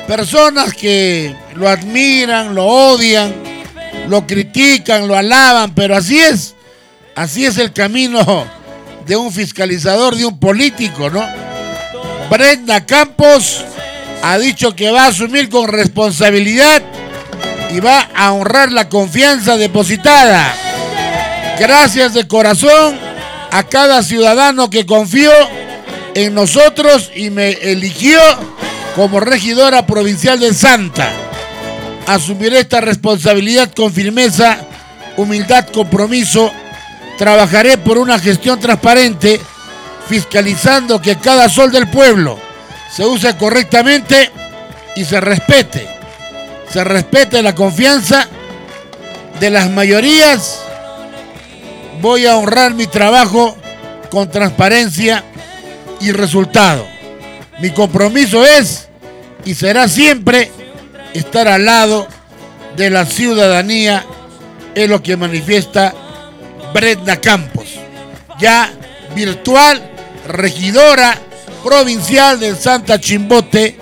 personas que lo admiran, lo odian, lo critican, lo alaban, pero así es el camino de un fiscalizador, de un político, ¿no? Brenda Campos ha dicho que va a asumir con responsabilidad y va a honrar la confianza depositada. Gracias de corazón a cada ciudadano que confió en nosotros y me eligió como regidora provincial de Santa. Asumiré esta responsabilidad con firmeza, humildad, compromiso. Trabajaré por una gestión transparente, fiscalizando que cada sol del pueblo se use correctamente y se respete. Se respete la confianza de las mayorías. Voy a honrar mi trabajo con transparencia y resultado. Mi compromiso es y será siempre estar al lado de la ciudadanía, es lo que manifiesta Brenda Campos, ya virtual regidora provincial del Santa Chimbote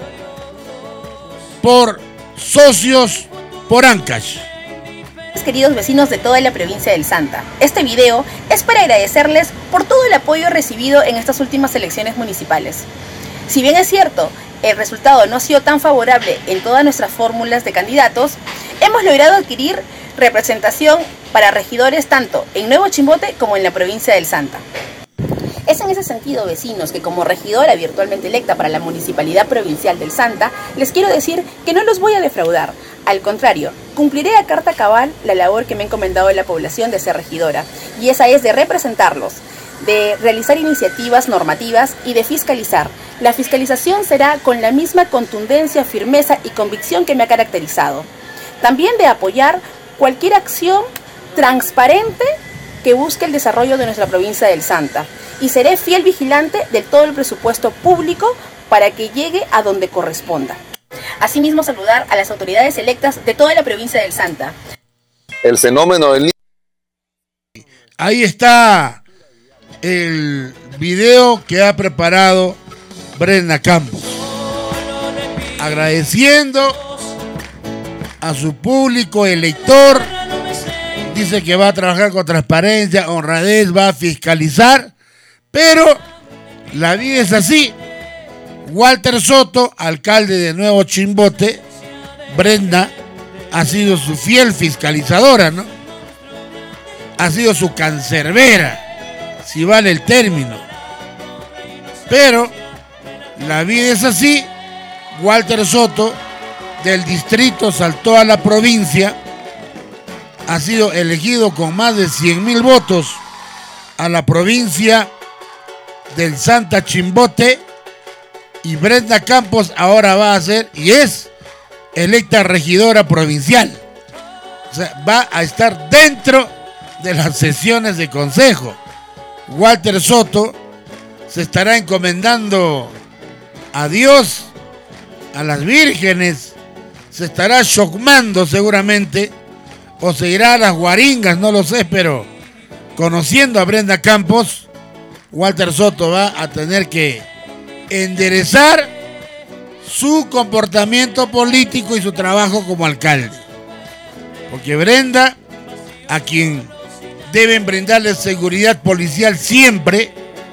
por socios por Ancash. Queridos vecinos de toda la provincia del Santa, este video es para agradecerles por todo el apoyo recibido en estas últimas elecciones municipales. Si bien es cierto, el resultado no ha sido tan favorable en todas nuestras fórmulas de candidatos, hemos logrado adquirir representación para regidores tanto en Nuevo Chimbote como en la provincia del Santa. Es en ese sentido, vecinos, que como regidora virtualmente electa para la Municipalidad Provincial del Santa, les quiero decir que no los voy a defraudar. Al contrario, cumpliré a carta cabal la labor que me ha encomendado la población de ser regidora, y esa es de representarlos, de realizar iniciativas normativas y de fiscalizar. La fiscalización será con la misma contundencia, firmeza y convicción que me ha caracterizado. También de apoyar cualquier acción transparente que busque el desarrollo de nuestra provincia del Santa. Y seré fiel vigilante de todo el presupuesto público para que llegue a donde corresponda. Asimismo, saludar a las autoridades electas de toda la provincia del Santa. El fenómeno del... Ahí está el video que ha preparado Brenda Campos, agradeciendo a su público elector. Dice que va a trabajar con transparencia, honradez, va a fiscalizar, pero la vida es así. Walter Soto, alcalde de Nuevo Chimbote, Brenda ha sido su fiel fiscalizadora, ¿no? Ha sido su cancerbera, si vale el término. Pero la vida es así. Walter Soto, del distrito, saltó a la provincia, ha sido elegido con más de 100,000 votos a la provincia del Santa Chimbote, y Brenda Campos ahora va a ser y es electa regidora provincial. O sea, va a estar dentro de las sesiones de consejo. Walter Soto se estará encomendando a Dios, a las vírgenes, se estará chocmando seguramente, o se irá a las guaringas, no lo sé, pero conociendo a Brenda Campos, Walter Soto va a tener que enderezar su comportamiento político y su trabajo como alcalde. Porque Brenda, a quien deben brindarle seguridad policial siempre,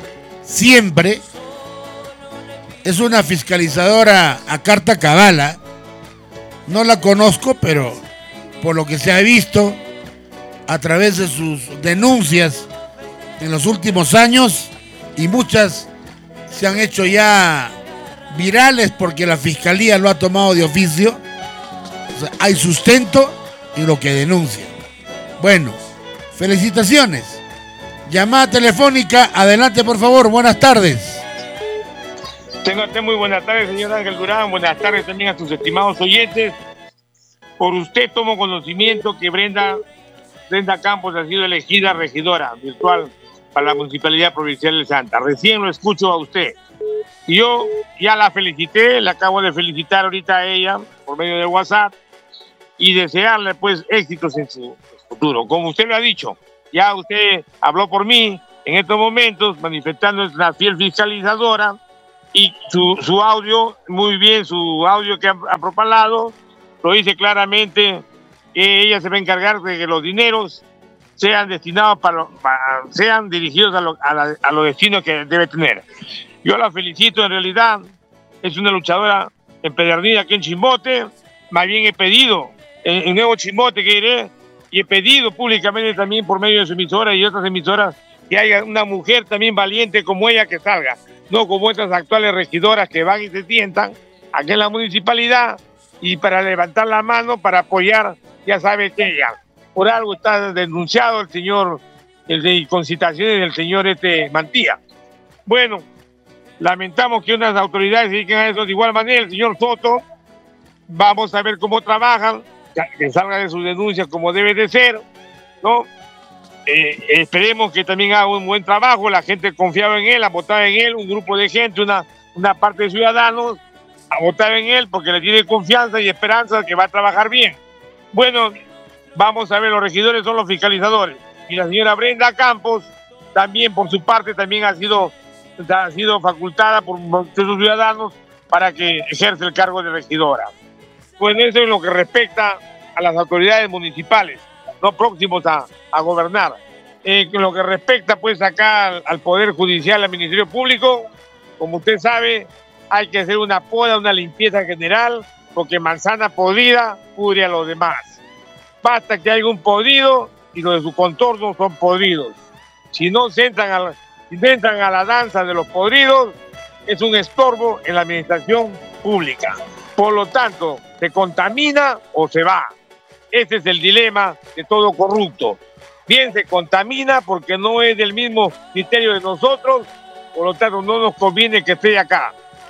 es una fiscalizadora a carta cabal. No la conozco, pero por lo que se ha visto a través de sus denuncias en los últimos años, y muchas se han hecho ya virales porque la fiscalía lo ha tomado de oficio. O sea, hay sustento en lo que denuncia. Bueno, felicitaciones. Llamada telefónica, adelante por favor, buenas tardes. Tenga usted muy buenas tardes, señor Ángel Durán. Buenas tardes también a sus estimados oyentes. Por usted tomo conocimiento que Brenda Campos ha sido elegida regidora virtual para la Municipalidad Provincial de Santa. Recién lo escucho a usted. Y yo ya la felicité, la acabo de felicitar ahorita a ella por medio de WhatsApp y desearle pues éxitos en su futuro. Como usted lo ha dicho, ya usted habló por mí en estos momentos manifestando una fiel fiscalizadora y su audio, muy bien, su audio que ha propalado, lo dice claramente que ella se va a encargar de que los dineros sean destinados sean dirigidos a los destinos que debe tener. Yo la felicito, en realidad es una luchadora empedernida aquí en Chimbote. Más bien he pedido en Nuevo Chimbote, que iré, y he pedido públicamente también por medio de su emisora y otras emisoras que haya una mujer también valiente como ella que salga, no como estas actuales regidoras que van y se sientan aquí en la municipalidad y para levantar la mano para apoyar, ya sabe que ella. Por algo está denunciado el señor, con citaciones del señor Mantilla. Bueno, lamentamos que unas autoridades se dediquen a eso de igual manera. El señor Soto, vamos a ver cómo trabajan, que salga de sus denuncias como debe de ser, ¿no? Esperemos que también haga un buen trabajo. La gente confiaba en él, ha votado en él, un grupo de gente, una parte de ciudadanos ha votado en él porque le tiene confianza y esperanza de que va a trabajar bien. Bueno, vamos a ver, los regidores son los fiscalizadores. Y la señora Brenda Campos, también por su parte, también ha sido facultada por muchos ciudadanos para que ejerza el cargo de regidora. Pues eso es lo que respecta a las autoridades municipales, no próximos a gobernar. En lo que respecta pues acá al Poder Judicial, al Ministerio Público, como usted sabe, hay que hacer una poda, una limpieza general, porque manzana podrida pudre a los demás. Basta que haya un podrido y los de su contorno son podridos. Si no se entran a la danza de los podridos, es un estorbo en la administración pública. Por lo tanto, se contamina o se va. Ese es el dilema de todo corrupto. Bien, se contamina porque no es del mismo criterio de nosotros, por lo tanto no nos conviene que esté acá.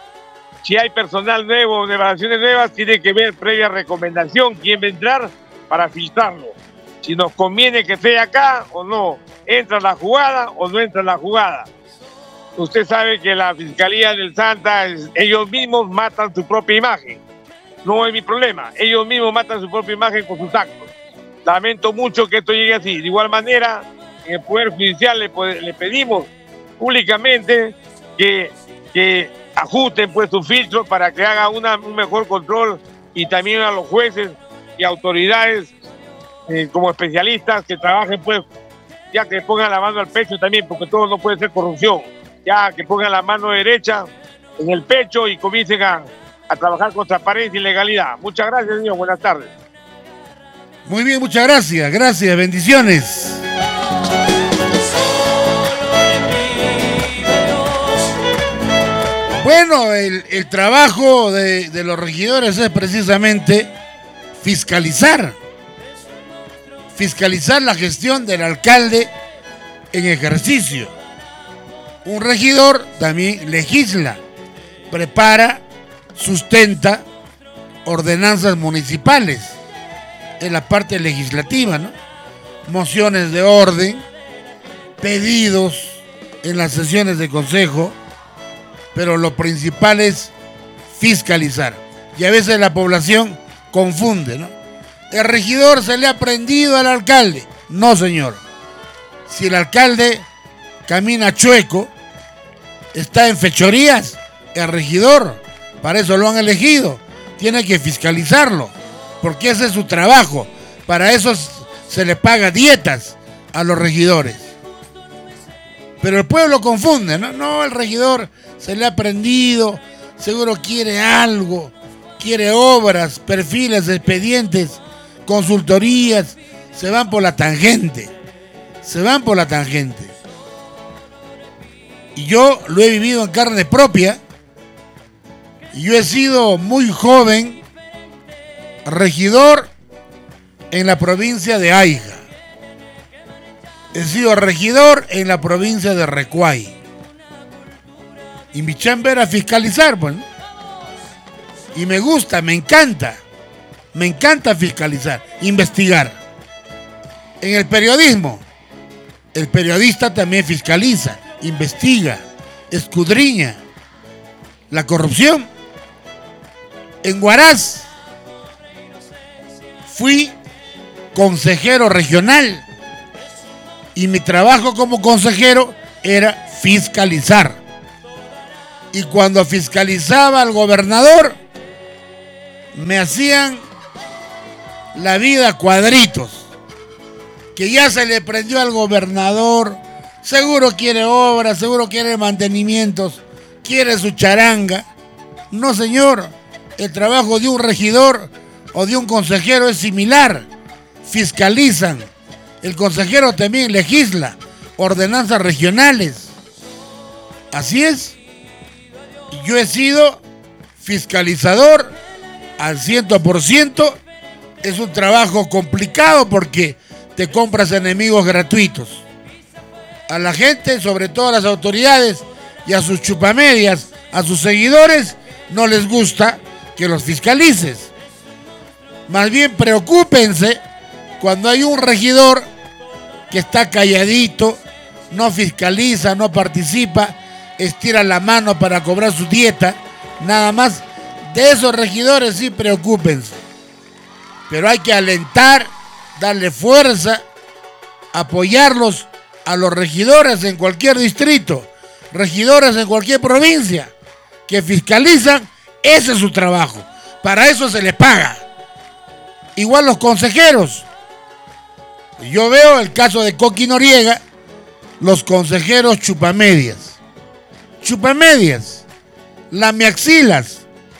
Si hay personal nuevo, de evaluaciones nuevas, tiene que ver previa recomendación quién va a entrar para filtrarlo. Si nos conviene que esté acá o no, entra la jugada o no entra la jugada. Usted sabe que la Fiscalía del Santa, ellos mismos matan su propia imagen. No es mi problema, ellos mismos matan su propia imagen con sus actos. Lamento mucho que esto llegue así. De igual manera, en el Poder Judicial le pedimos públicamente que ajusten pues sus filtros para que haga un mejor control, y también a los jueces y autoridades como especialistas que trabajen pues, ya que pongan la mano al pecho también, porque todo no puede ser corrupción, ya que pongan la mano derecha en el pecho y comiencen a trabajar con transparencia y legalidad. Muchas gracias, señor. Buenas tardes. Muy bien, muchas gracias. Gracias, bendiciones. Bueno, el trabajo de los regidores es precisamente fiscalizar la gestión del alcalde en ejercicio. Un regidor también legisla, prepara, sustenta ordenanzas municipales en la parte legislativa, ¿no? Mociones de orden, pedidos en las sesiones de consejo, pero lo principal es fiscalizar. Y a veces la población confunde, ¿no? El regidor se le ha prendido al alcalde. No, señor. Si el alcalde camina chueco, está en fechorías, el regidor, para eso lo han elegido, tiene que fiscalizarlo, porque ese es su trabajo. Para eso se le paga dietas a los regidores. Pero el pueblo confunde, ¿no? No, el regidor se le ha prendido, seguro quiere algo, quiere obras, perfiles, expedientes, consultorías, se van por la tangente. Y yo lo he vivido en carne propia. Y yo he sido muy joven regidor en la provincia de Aiga. He sido regidor en la provincia de Recuay. Y mi chamba era fiscalizar, pues, ¿no? Y me gusta, me encanta fiscalizar, investigar. En el periodismo, el periodista también fiscaliza, investiga, escudriña la corrupción. En Huaraz fui consejero regional y mi trabajo como consejero era fiscalizar. Y cuando fiscalizaba al gobernador, me hacían la vida a cuadritos. Que ya se le prendió al gobernador, seguro quiere obras, seguro quiere mantenimientos, quiere su charanga. No, señor, el trabajo de un regidor o de un consejero es similar. Fiscalizan. El consejero también legisla ordenanzas regionales. Así es. Yo he sido fiscalizador al 100%. Es un trabajo complicado porque te compras enemigos gratuitos. A la gente, sobre todo a las autoridades y a sus chupamedias, a sus seguidores, no les gusta que los fiscalices. Más bien preocúpense cuando hay un regidor que está calladito, no fiscaliza, no participa, estira la mano para cobrar su dieta, nada más. De esos regidores sí preocúpense. Pero hay que alentar, darle fuerza, apoyarlos a los regidores en cualquier distrito, regidores en cualquier provincia, que fiscalizan. Ese es su trabajo. Para eso se les paga. Igual los consejeros. Yo veo el caso de Coqui Noriega, los consejeros chupamedias. Chupamedias, lamiaxilas,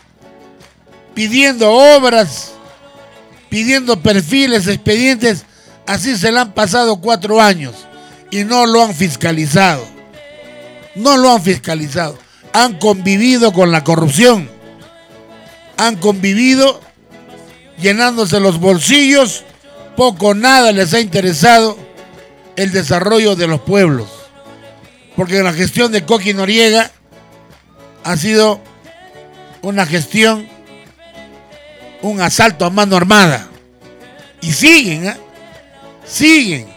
pidiendo obras, pidiendo perfiles, expedientes. Así se le han pasado 4 años y no lo han fiscalizado. No lo han fiscalizado. Han convivido con la corrupción. Han convivido llenándose los bolsillos. Poco o nada les ha interesado el desarrollo de los pueblos. Porque la gestión de Coqui Noriega ha sido una gestión, un asalto a mano armada. Y siguen, siguen.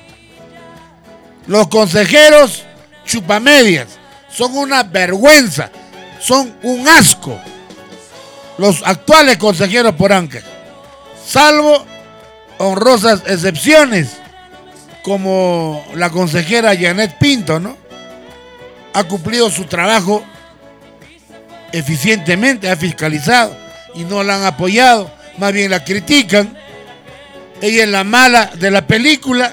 Los consejeros chupamedias son una vergüenza, son un asco. Los actuales consejeros por Ancash, salvo honrosas excepciones, como la consejera Janet Pinto, ¿no? Ha cumplido su trabajo eficientemente, ha fiscalizado y no la han apoyado, más bien la critican. Ella es la mala de la película.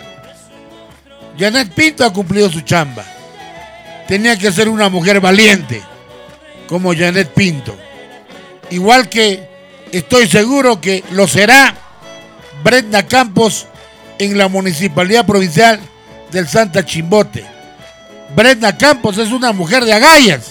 Janet Pinto ha cumplido su chamba. Tenía que ser una mujer valiente, como Janet Pinto. Igual que estoy seguro que lo será Brenda Campos en la Municipalidad Provincial del Santa Chimbote. Brenda Campos es una mujer de agallas.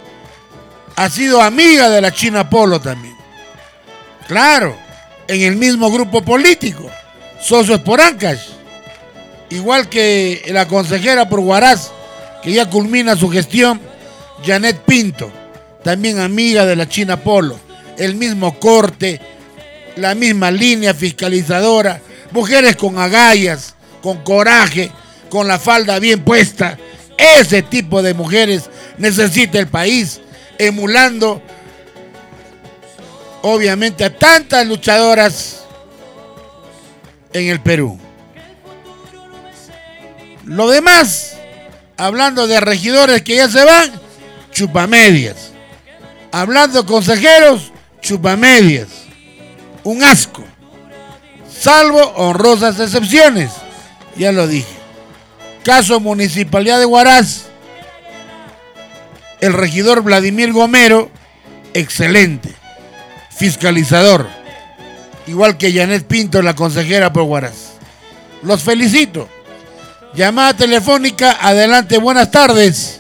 Ha sido amiga de la China Polo también. Claro, en el mismo grupo político, socios por Ancash. Igual que la consejera por Huaraz, que ya culmina su gestión, Janet Pinto, también amiga de la China Polo. El mismo corte, la misma línea fiscalizadora, mujeres con agallas, con coraje, con la falda bien puesta. Ese tipo de mujeres necesita el país, emulando obviamente a tantas luchadoras en el Perú. Lo demás, hablando de regidores que ya se van, chupamedias. Hablando de consejeros, chupamedias. Un asco. Salvo honrosas excepciones. Ya lo dije. Caso Municipalidad de Huaraz. El regidor Vladimir Gomero, excelente. Fiscalizador. Igual que Janet Pinto, la consejera por Huaraz. Los felicito. Llamada telefónica, adelante, buenas tardes.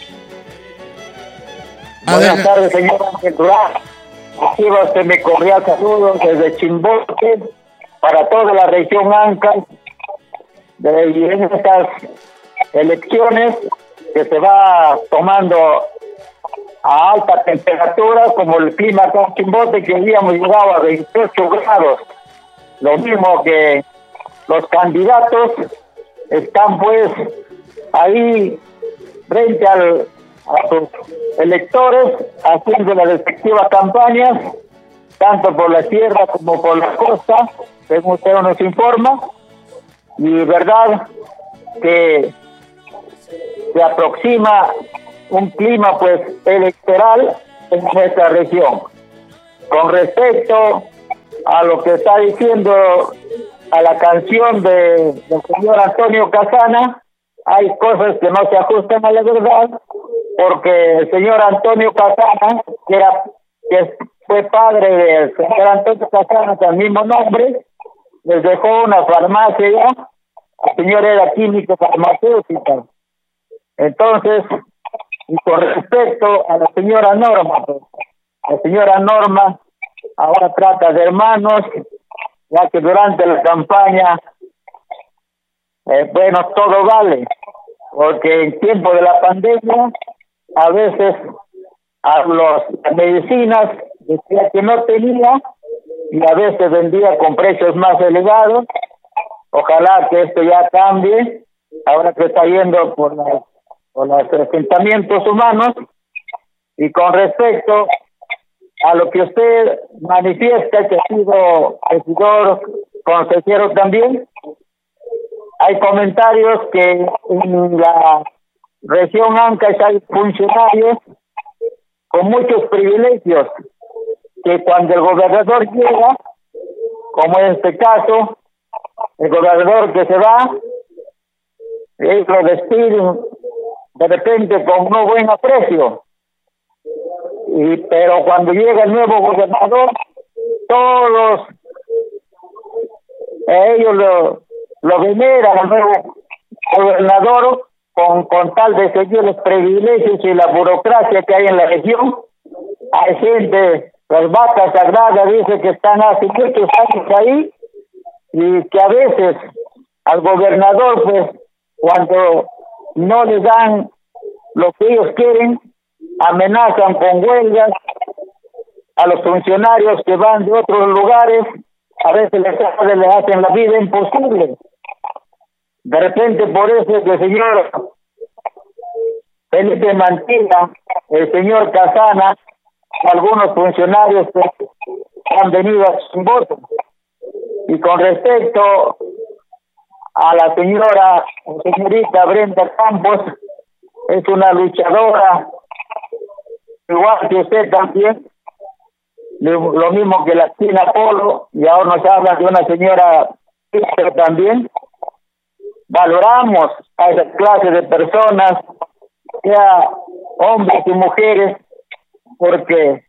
Buenas tardes, señor Ángel Durán. Reciba mi cordial saludo desde Chimbote para toda la región Ancash. Y en estas elecciones que se va tomando a alta temperatura, como el clima con Chimbote, que habíamos llegado a 28 grados. Lo mismo que los candidatos están pues ahí frente a sus electores haciendo las respectivas campañas, tanto por la sierra como por la costa, según usted nos informa. Y verdad que se aproxima un clima pues electoral en nuestra región. Con respecto a lo que está diciendo a la canción del señor Antonio Casana, hay cosas que no se ajustan a la verdad, porque el señor Antonio Casana, que fue padre del señor Antonio Casana, con el mismo nombre, les dejó una farmacia ya. El señor era químico farmacéutico. Entonces, y con respecto a la señora Norma, pues, la señora Norma ahora trata de hermanos, ya que durante la campaña, bueno, todo vale, porque en tiempo de la pandemia, a veces las medicinas decía que no tenía, y a veces vendía con precios más elevados. Ojalá que esto ya cambie, ahora que está yendo por los asentamientos humanos. Y con respecto a lo que usted manifiesta, que ha sido regidor, consejero también, hay comentarios que en la región Ancash hay funcionarios con muchos privilegios, que cuando el gobernador llega, como en este caso, el gobernador que se va, ellos lo despiden de repente con no buen aprecio. Pero cuando llega el nuevo gobernador, todos ellos lo veneran al nuevo gobernador con tal de seguir los privilegios y la burocracia que hay en la región. Hay gente, las vacas sagradas, dice que están hace muchos años ahí, y que a veces al gobernador, pues, cuando no les dan lo que ellos quieren, amenazan con huelgas. A los funcionarios que van de otros lugares, a veces les hacen la vida imposible. De repente, por eso el señor Felipe Mantilla, el señor Casana, algunos funcionarios que han venido a sin voto. Y con respecto a la señorita Brenda Campos, es una luchadora, igual que usted también, lo mismo que la China Polo, y ahora nos hablan de una señora también. Valoramos a esa clase de personas, sea hombres y mujeres, porque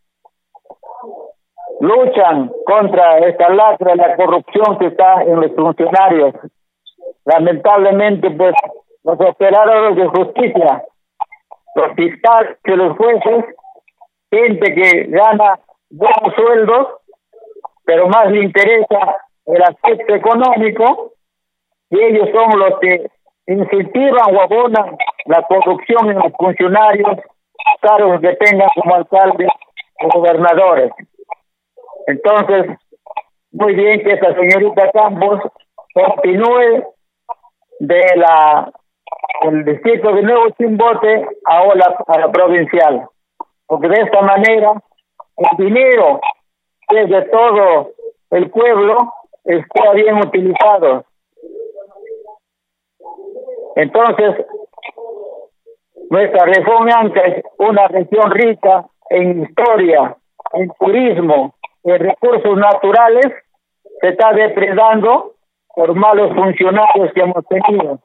luchan contra esta lacra, la corrupción que está en los funcionarios. Lamentablemente, pues, los operadores de justicia, los fiscales y los jueces, gente que gana buenos sueldos, pero más le interesa el aspecto económico, y ellos son los que incentivan o abonan la corrupción en los funcionarios, cargos que tengan como alcaldes o gobernadores. Entonces, muy bien que esta señorita Campos continúe el distrito de Nuevo Chimbote ahora a la provincial, porque de esta manera el dinero que es de todo el pueblo está bien utilizado. Entonces, nuestra región Ancash es una región rica en historia, en turismo, en recursos naturales, se está depredando por malos funcionarios que hemos tenido.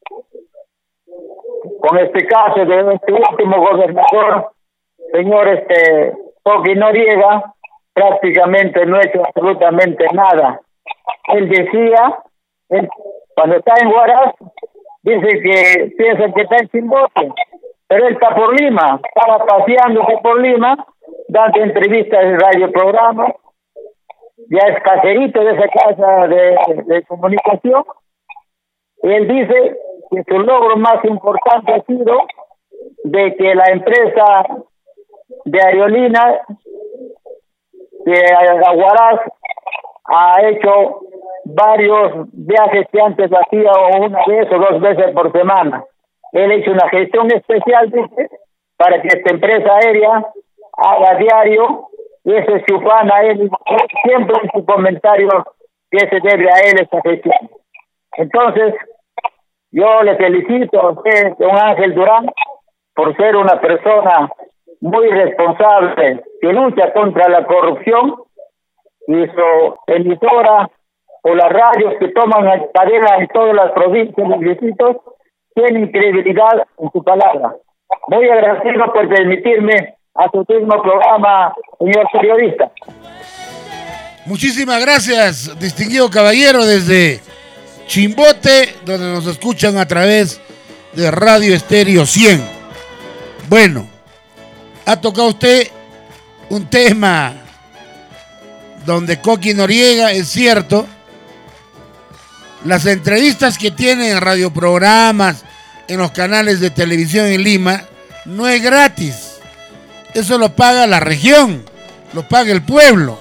Con este caso de este último gobernador, señor Toki Noriega, prácticamente no ha hecho absolutamente nada. Él decía, cuando está en Huaraz, dice que piensa que está en Chimbote, pero él está por Lima, estaba paseándose por Lima, dando entrevistas en radioprogrammas, ya es caserito de esa casa de comunicación, y él dice que su logro más importante ha sido de que la empresa de aerolíneas de Huaraz ha hecho varios viajes que antes hacía una vez o dos veces por semana. Él ha hecho una gestión especial, dice, para que esta empresa aérea haga diario, y ese se ufana a él siempre en su comentario que se debe a él esta gestión. Entonces, yo le felicito a usted, don Ángel Durán, por ser una persona muy responsable que lucha contra la corrupción, y su emisora o las radios que toman cadena en todas las provincias y distritos tienen credibilidad en su palabra. Muy agradecido por permitirme a su mismo programa, señor periodista. Muchísimas gracias, distinguido caballero, desde Chimbote, donde nos escuchan a través de Radio Estéreo 100. Bueno, ha tocado usted un tema donde Coqui Noriega, es cierto, las entrevistas que tiene en radioprogramas, en los canales de televisión en Lima, no es gratis. Eso lo paga la región, lo paga el pueblo.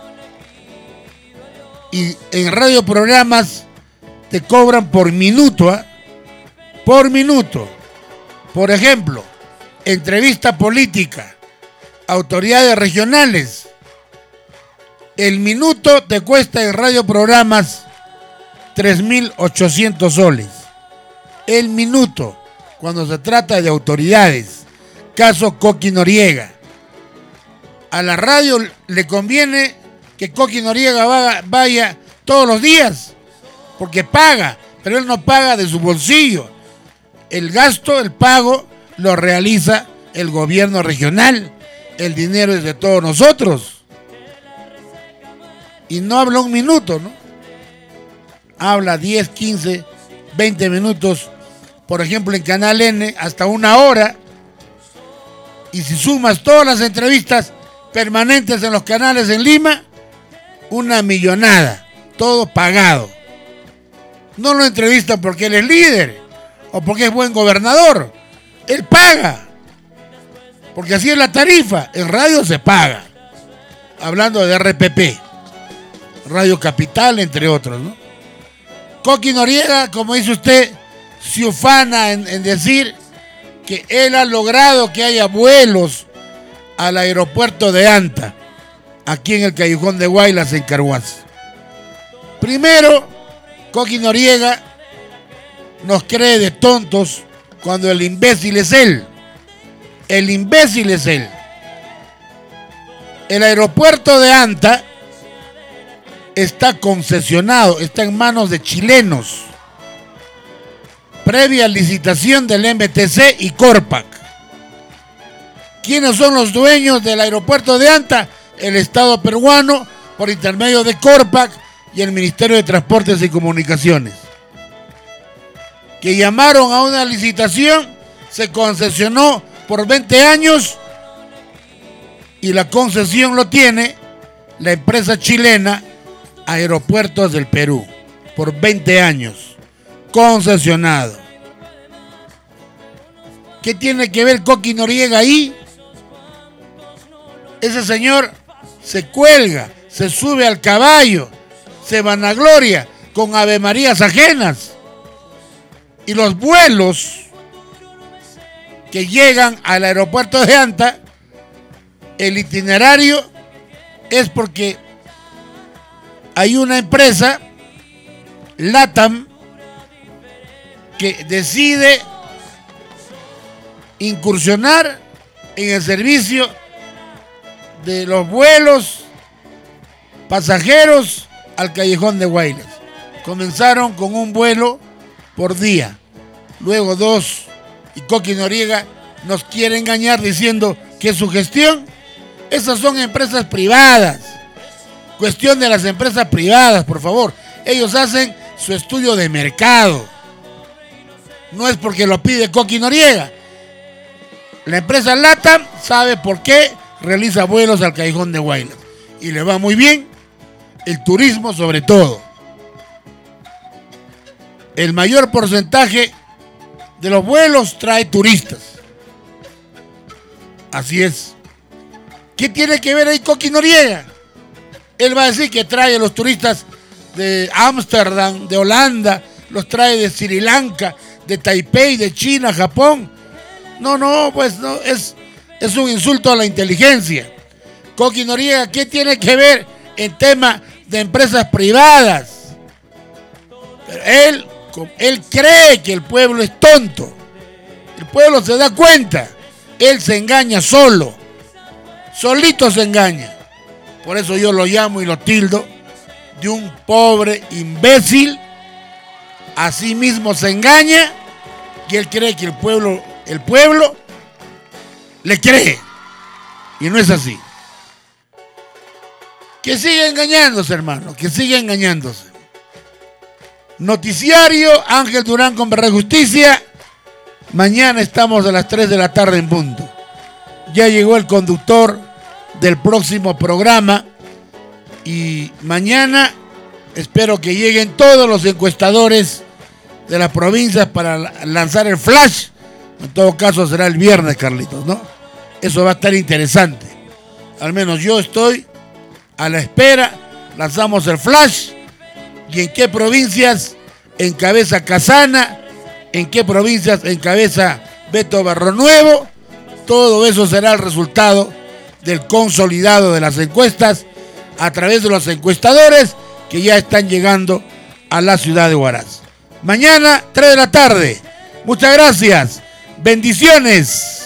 Y en radioprogramas te cobran por minuto, ¿eh? Por minuto. Por ejemplo, entrevista política, autoridades regionales. El minuto te cuesta en radioprogramas 3.800 soles. El minuto, cuando se trata de autoridades. Caso Coqui Noriega. A la radio le conviene que Coqui Noriega vaya todos los días, porque paga, pero él no paga de su bolsillo. El gasto, el pago, lo realiza el gobierno regional. El dinero es de todos nosotros. Y no habla un minuto, ¿no? Habla 10, 15, 20 minutos, por ejemplo en Canal N, hasta una hora. Y si sumas todas las entrevistas permanentes en los canales en Lima, una millonada, todo pagado. No lo entrevistan porque él es líder o porque es buen gobernador. Él paga, porque así es la tarifa. En radio se paga. Hablando de RPP, Radio Capital, entre otros, ¿no? Coqui Noriega, como dice usted, se ufana en decir que él ha logrado que haya vuelos al aeropuerto de Anta, aquí en el Callejón de Guaylas, en Carhuaz. Primero, Coqui Noriega nos cree de tontos cuando el imbécil es él. El imbécil es él. El aeropuerto de Anta está concesionado, está en manos de chilenos, previa licitación del MTC y Corpac. ¿Quiénes son los dueños del aeropuerto de Anta? El Estado peruano, por intermedio de Corpac y el Ministerio de Transportes y Comunicaciones, que llamaron a una licitación, se concesionó por 20 años y la concesión lo tiene la empresa chilena Aeropuertos del Perú, por 20 años, concesionado. ¿Qué tiene que ver Coqui Noriega ahí? Ese señor se cuelga, se sube al caballo, se vanagloria con avemarías ajenas. Y los vuelos que llegan al aeropuerto de Anta, el itinerario es porque hay una empresa, LATAM, que decide incursionar en el servicio de los vuelos pasajeros al Callejón de Guaylas. Comenzaron con un vuelo por día, luego 2, y Coqui Noriega nos quiere engañar diciendo que su gestión, esas son empresas privadas. Cuestión de las empresas privadas, por favor. Ellos hacen su estudio de mercado. No es porque lo pide Coqui Noriega. La empresa LATAM sabe por qué realiza vuelos al Callejón de Guaylas. Y le va muy bien, el turismo sobre todo. El mayor porcentaje de los vuelos trae turistas. Así es. ¿Qué tiene que ver ahí Coqui Noriega? Él va a decir que trae a los turistas de Ámsterdam, de Holanda, los trae de Sri Lanka, de Taipei, de China, Japón. No, pues no, es un insulto a la inteligencia. Coqui Noriega, ¿qué tiene que ver en tema de empresas privadas? Pero él cree que el pueblo es tonto. El pueblo se da cuenta. Él se engaña solo. Solito se engaña. Por eso yo lo llamo y lo tildo de un pobre imbécil. Así mismo se engaña y él cree que el pueblo le cree. Y no es así. Que siga engañándose, hermano, que siga engañándose. Noticiario Ángel Durán con Verdad y Justicia. Mañana estamos a las 3 de la tarde en punto. Ya llegó el conductor del próximo programa y mañana espero que lleguen todos los encuestadores de las provincias para lanzar el flash. En todo caso será el viernes, Carlitos, ¿no? Eso va a estar interesante. Al menos yo estoy a la espera. Lanzamos el flash. ¿Y en qué provincias encabeza Casana? ¿En qué provincias encabeza Beto Barronuevo? Todo eso será el resultado del consolidado de las encuestas a través de los encuestadores que ya están llegando a la ciudad de Huaraz. Mañana, 3 de la tarde. Muchas gracias. Bendiciones.